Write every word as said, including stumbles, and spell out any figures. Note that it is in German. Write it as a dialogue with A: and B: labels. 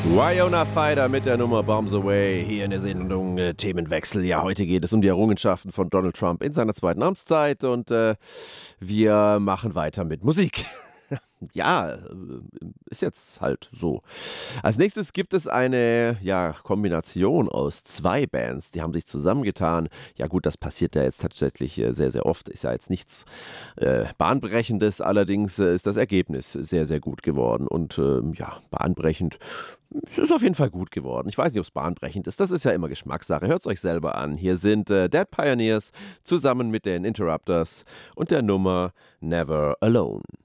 A: Wyona Fighter mit der Nummer Bombs Away hier in der Sendung äh, Themenwechsel. Ja, heute geht es um die Errungenschaften von Donald Trump in seiner zweiten Amtszeit und äh, wir machen weiter mit Musik. Ja, äh, ist jetzt halt so. Als nächstes gibt es eine ja, Kombination aus zwei Bands, die haben sich zusammengetan. Ja gut, das passiert ja jetzt tatsächlich äh, sehr, sehr oft. Ist ja jetzt nichts äh, Bahnbrechendes, allerdings äh, ist das Ergebnis sehr, sehr gut geworden. Und äh, ja, bahnbrechend, es ist auf jeden Fall gut geworden. Ich weiß nicht, ob es bahnbrechend ist, das ist ja immer Geschmackssache. Hört es euch selber an. Hier sind äh, Dead Pioneers zusammen mit den Interrupters und der Nummer Never Alone.